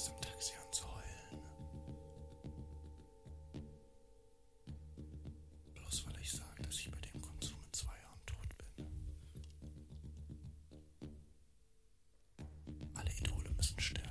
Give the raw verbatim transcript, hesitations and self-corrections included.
fängst im Taxi an zu heulen. Bloß weil ich sage, dass ich bei dem Konsum in zwei Jahren tot bin. Alle Idole müssen sterben.